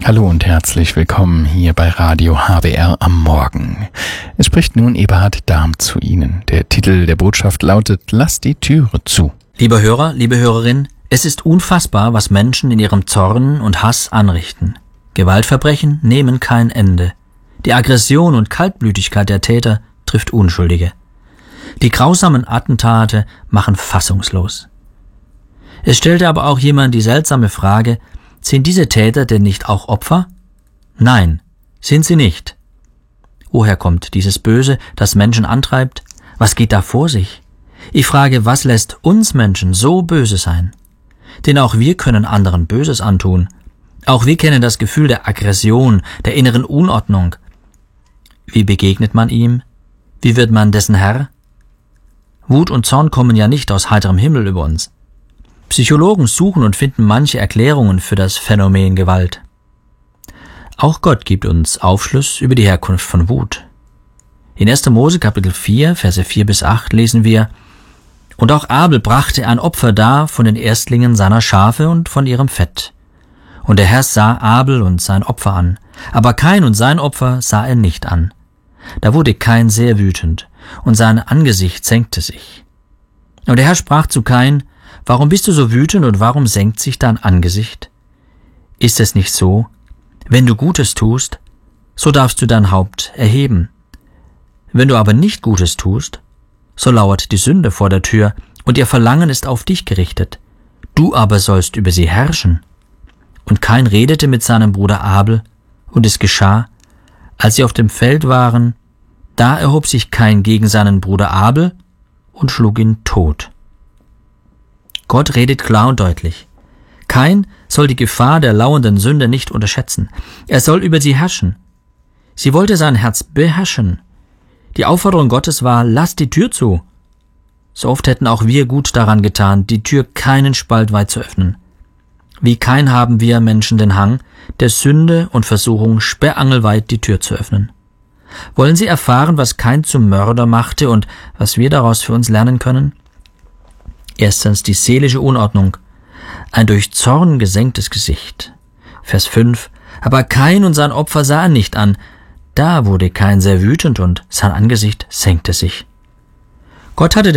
Hallo und herzlich willkommen hier bei Radio HWR am Morgen. Es spricht nun Eberhard Dahm zu Ihnen. Der Titel der Botschaft lautet: Lass die Türe zu. Lieber Hörer, liebe Hörerin, es ist unfassbar, was Menschen in ihrem Zorn und Hass anrichten. Gewaltverbrechen nehmen kein Ende. Die Aggression und Kaltblütigkeit der Täter trifft Unschuldige. Die grausamen Attentate machen fassungslos. Es stellte aber auch jemand die seltsame Frage: Sind diese Täter denn nicht auch Opfer? Nein, sind sie nicht. Woher kommt dieses Böse, das Menschen antreibt? Was geht da vor sich? Ich frage, was lässt uns Menschen so böse sein? Denn auch wir können anderen Böses antun. Auch wir kennen das Gefühl der Aggression, der inneren Unordnung. Wie begegnet man ihm? Wie wird man dessen Herr? Wut und Zorn kommen ja nicht aus heiterem Himmel über uns. Psychologen suchen und finden manche Erklärungen für das Phänomen Gewalt. Auch Gott gibt uns Aufschluss über die Herkunft von Wut. In 1. Mose Kapitel 4, Verse 4-8 lesen wir: Und auch Abel brachte ein Opfer dar von den Erstlingen seiner Schafe und von ihrem Fett. Und der Herr sah Abel und sein Opfer an, aber Kain und sein Opfer sah er nicht an. Da wurde Kain sehr wütend, und sein Angesicht senkte sich. Und der Herr sprach zu Kain: Warum bist du so wütend und warum senkt sich dein Angesicht? Ist es nicht so, wenn du Gutes tust, so darfst du dein Haupt erheben. Wenn du aber nicht Gutes tust, so lauert die Sünde vor der Tür, und ihr Verlangen ist auf dich gerichtet. Du aber sollst über sie herrschen. Und Kain redete mit seinem Bruder Abel, und es geschah, als sie auf dem Feld waren, da erhob sich Kain gegen seinen Bruder Abel und schlug ihn tot. Gott redet klar und deutlich. Kain soll die Gefahr der lauernden Sünde nicht unterschätzen. Er soll über sie herrschen. Sie wollte sein Herz beherrschen. Die Aufforderung Gottes war: Lass die Tür zu. So oft hätten auch wir gut daran getan, die Tür keinen Spalt weit zu öffnen. Wie Kain haben wir Menschen den Hang, der Sünde und Versuchung sperrangelweit die Tür zu öffnen. Wollen Sie erfahren, was Kain zum Mörder machte und was wir daraus für uns lernen können? Erstens die seelische Unordnung, ein durch Zorn gesenktes Gesicht. Vers 5: Aber Kain und sein Opfer sah er nicht an. Da wurde Kain sehr wütend und sein Angesicht senkte sich. Gott hatte